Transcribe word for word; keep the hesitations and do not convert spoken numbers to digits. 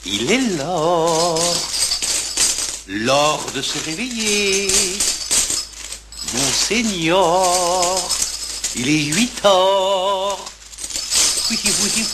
Il est l'heure, l'heure de se réveiller. Monseigneur, il est huit heures. Oui, oui, oui.